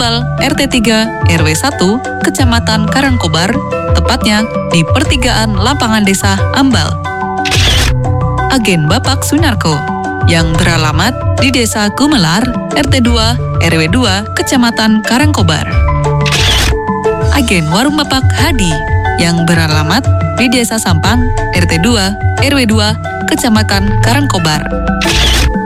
Ambal RT 3 RW 1 Kecamatan Karangkobar, tepatnya di pertigaan lapangan desa Ambal. Agen Bapak Sunarko yang beralamat di Desa Gumelar RT 2 RW 2 Kecamatan Karangkobar. Agen Warung Bapak Hadi yang beralamat di Desa Sampang RT 2 RW 2 Kecamatan Karangkobar.